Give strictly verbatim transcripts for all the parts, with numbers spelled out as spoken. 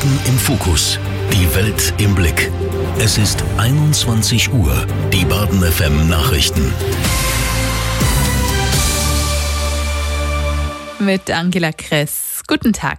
Baden im Fokus. Die Welt im Blick. Es ist einundzwanzig Uhr. Die Baden F M Nachrichten. Mit Angela Kress. Guten Tag.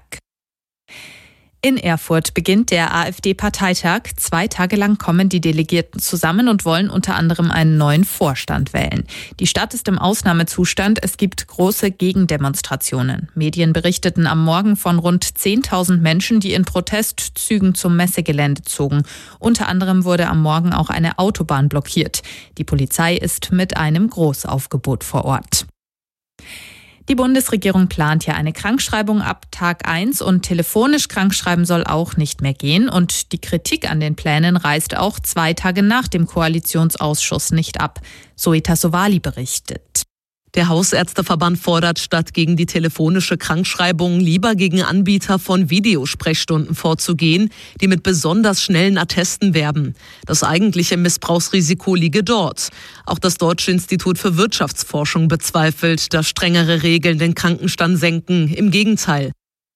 In Erfurt beginnt der AfD-Parteitag. Zwei Tage lang kommen die Delegierten zusammen und wollen unter anderem einen neuen Vorstand wählen. Die Stadt ist im Ausnahmezustand. Es gibt große Gegendemonstrationen. Medien berichteten am Morgen von rund zehntausend Menschen, die in Protestzügen zum Messegelände zogen. Unter anderem wurde am Morgen auch eine Autobahn blockiert. Die Polizei ist mit einem Großaufgebot vor Ort. Die Bundesregierung plant ja eine Krankschreibung ab Tag eins und telefonisch krankschreiben soll auch nicht mehr gehen. Und die Kritik an den Plänen reißt auch zwei Tage nach dem Koalitionsausschuss nicht ab. Zoe Tassovali berichtet. Der Hausärzteverband fordert, statt gegen die telefonische Krankschreibung lieber gegen Anbieter von Videosprechstunden vorzugehen, die mit besonders schnellen Attesten werben. Das eigentliche Missbrauchsrisiko liege dort. Auch das Deutsche Institut für Wirtschaftsforschung bezweifelt, dass strengere Regeln den Krankenstand senken. Im Gegenteil.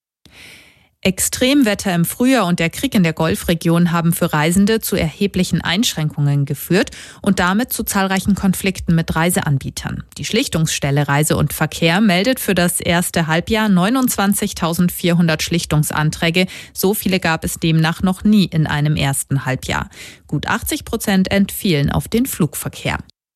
Extremwetter im Frühjahr und der Krieg in der Golfregion haben für Reisende zu erheblichen Einschränkungen geführt und damit zu zahlreichen Konflikten mit Reiseanbietern. Die Schlichtungsstelle Reise und Verkehr meldet für das erste Halbjahr neunundzwanzigtausendvierhundert Schlichtungsanträge. So viele gab es demnach noch nie in einem ersten Halbjahr. Gut achtzig Prozent entfielen auf den Flugverkehr.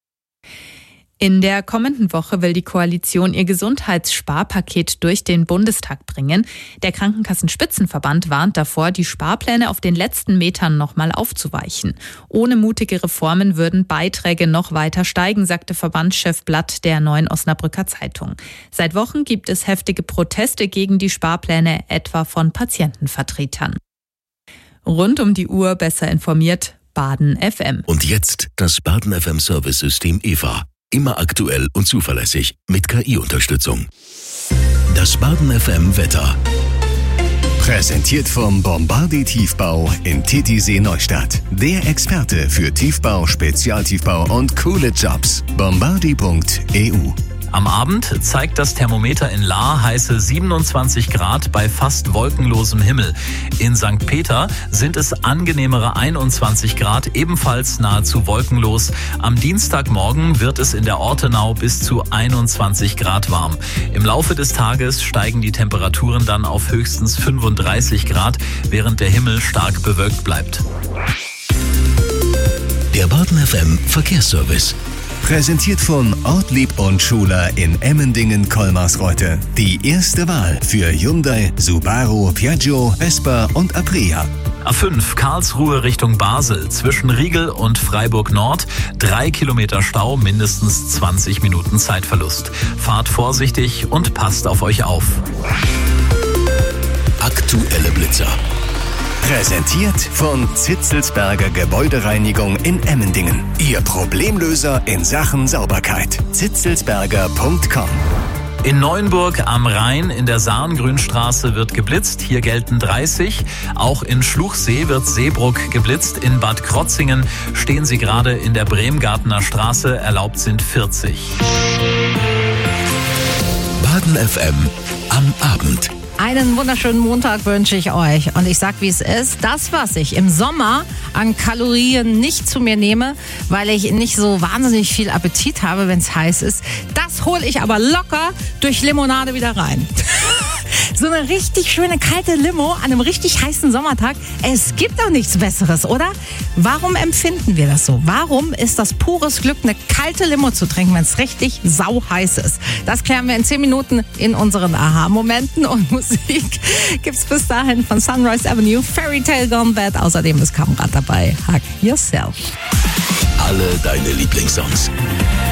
In der kommenden Woche will die Koalition ihr Gesundheitssparpaket durch den Bundestag bringen. Der Krankenkassenspitzenverband warnt davor, die Sparpläne auf den letzten Metern nochmal aufzuweichen. Ohne mutige Reformen würden Beiträge noch weiter steigen, sagte Verbandschef Blatt der Neuen Osnabrücker Zeitung. Seit Wochen gibt es heftige Proteste gegen die Sparpläne, etwa von Patientenvertretern. Rund um die Uhr besser informiert, Baden F M. Und jetzt das Baden F M Service-System E V A. Immer aktuell und zuverlässig mit K I-Unterstützung. Das Baden F M Wetter. Präsentiert vom Bombardier Tiefbau in Titisee Neustadt. Der Experte für Tiefbau, Spezialtiefbau und coole Jobs. bombardier punkt e u. Am Abend zeigt das Thermometer in Lahr heiße siebenundzwanzig Grad bei fast wolkenlosem Himmel. In Sankt Peter sind es angenehmere einundzwanzig Grad, ebenfalls nahezu wolkenlos. Am Dienstagmorgen wird es in der Ortenau bis zu einundzwanzig Grad warm. Im Laufe des Tages steigen die Temperaturen dann auf höchstens fünfunddreißig Grad, während der Himmel stark bewölkt bleibt. Der Baden F M Verkehrsservice. Präsentiert von Ortlieb und Schuler in Emmendingen-Kolmarsreuth. Die erste Wahl für Hyundai, Subaru, Piaggio, Vespa und Aprilia. A fünf Karlsruhe Richtung Basel zwischen Riegel und Freiburg Nord. Drei Kilometer Stau, mindestens zwanzig Minuten Zeitverlust. Fahrt vorsichtig und passt auf euch auf. Aktuelle Blitzer. Präsentiert von Zitzelsberger Gebäudereinigung in Emmendingen. Ihr Problemlöser in Sachen Sauberkeit. zitzelsberger punkt com. In Neuenburg am Rhein in der Saarngrünstraße wird geblitzt. Hier gelten dreißig. Auch in Schluchsee wird Seebruck geblitzt. In Bad Krotzingen stehen Sie gerade in der Bremgartner Straße. Erlaubt sind vierzig. Baden F M am Abend. Einen wunderschönen Montag wünsche ich euch. Und ich sag, wie es ist. Das, was ich im Sommer an Kalorien nicht zu mir nehme, weil ich nicht so wahnsinnig viel Appetit habe, wenn es heiß ist, das hole ich aber locker durch Limonade wieder rein. So eine richtig schöne kalte Limo an einem richtig heißen Sommertag. Es gibt doch nichts Besseres, oder? Warum empfinden wir das so? Warum ist das pures Glück, eine kalte Limo zu trinken, wenn es richtig sauheiß ist? Das klären wir in zehn Minuten in unseren Aha-Momenten. Und Musik gibt's bis dahin von Sunrise Avenue, Fairy Tale Gone Bad. Außerdem ist Kamrat dabei. Hug Yourself. Alle deine Lieblingssongs.